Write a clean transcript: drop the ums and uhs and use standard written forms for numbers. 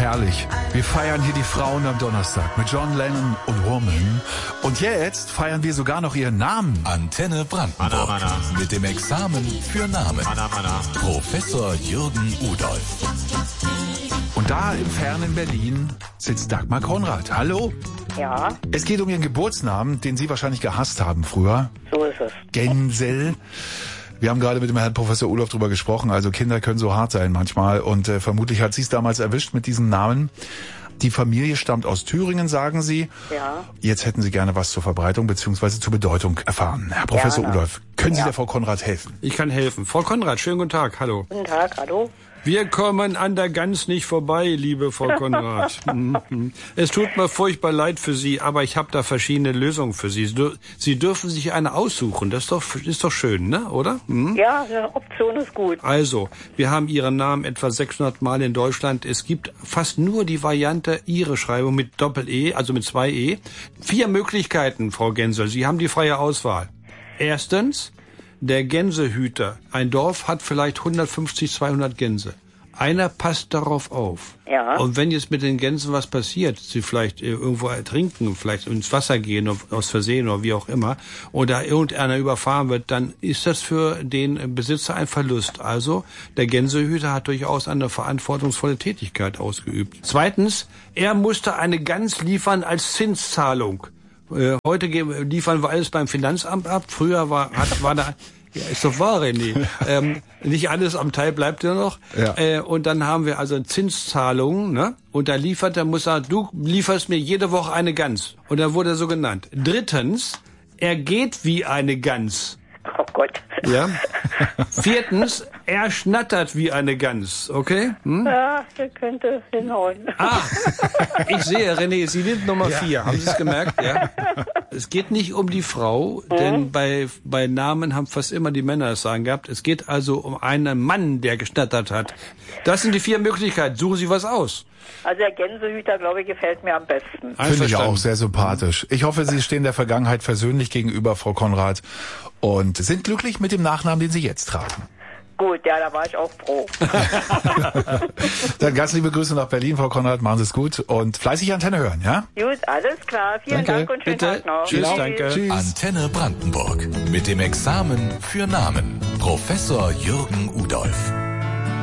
herrlich. Wir feiern hier die Frauen am Donnerstag mit John Lennon und Woman. Und jetzt feiern wir sogar noch ihren Namen. Antenne Brandenburg. Mana. Mit dem Examen für Namen. Mana. Professor Jürgen Udolf. Und da im fernen Berlin sitzt Dagmar Konrad. Hallo. Ja, Es geht um Ihren Geburtsnamen, den Sie wahrscheinlich gehasst haben früher. so ist es. Gensel. Wir haben gerade mit dem Herrn Professor Udolf drüber gesprochen. Also Kinder können so hart sein manchmal. Und vermutlich hat Sie es damals erwischt mit diesem Namen. Die Familie stammt aus Thüringen, sagen Sie. Ja. Jetzt hätten Sie gerne was zur Verbreitung bzw. zur Bedeutung erfahren. Herr Professor Gerne. Udolf, können Sie der Frau Konrad helfen? Ich kann helfen. Frau Konrad, schönen guten Tag. Hallo. Guten Tag, hallo. Wir kommen an der Gans nicht vorbei, liebe Frau Konrad. Es tut mir furchtbar leid für Sie, aber ich habe da verschiedene Lösungen für Sie. Sie dürfen sich eine aussuchen. Das ist doch schön, ne? Oder? Ja, eine Option ist gut. Also, wir haben Ihren Namen etwa 600 Mal in Deutschland. Es gibt fast nur die Variante Ihre Schreibung mit Doppel-E, also mit 2 E. 4 Möglichkeiten, Frau Gensel. Sie haben die freie Auswahl. Erstens, der Gänsehüter. Ein Dorf hat vielleicht 150, 200 Gänse. Einer passt darauf auf. Ja. Und wenn jetzt mit den Gänsen was passiert, sie vielleicht irgendwo ertrinken, vielleicht ins Wasser gehen, aus Versehen oder wie auch immer, oder irgendeiner überfahren wird, dann ist das für den Besitzer ein Verlust. Also der Gänsehüter hat durchaus eine verantwortungsvolle Tätigkeit ausgeübt. Zweitens, er musste eine Gans liefern als Zinszahlung. Heute liefern wir alles beim Finanzamt ab. Früher war da... Ja, ist doch wahr, René. Nicht alles am Teil bleibt ja noch. Ja. Und dann haben wir also Zinszahlungen, ne? Und da muss er, du lieferst mir jede Woche eine Gans. Und dann wurde er so genannt. Drittens, er geht wie eine Gans. Oh Gott. Ja. Viertens, er schnattert wie eine Gans. Okay? Ja, der könnte hinhauen. Ich sehe, René, Sie nimmt Nummer 4. Haben Sie es gemerkt? Ja. Es geht nicht um die Frau, denn bei Namen haben fast immer die Männer das Sagen gehabt. Es geht also um einen Mann, der geschnattert hat. Das sind die 4 Möglichkeiten. Suchen Sie was aus. Also der Gänsehüter, glaube ich, gefällt mir am besten. Finde ich auch sehr sympathisch. Ich hoffe, Sie stehen der Vergangenheit versöhnlich gegenüber, Frau Konrad, und sind glücklich mit dem Nachnamen, den Sie jetzt tragen. Gut, ja, da war ich auch froh. Dann ganz liebe Grüße nach Berlin, Frau Konrad. Machen Sie es gut und fleißig Antenne hören, ja? Gut, alles klar. Vielen Danke. Dank und schönen Bitte. Tag noch. Tschüss, danke. Tschüss. Antenne Brandenburg. Mit dem Examen für Namen. Professor Jürgen Udolf.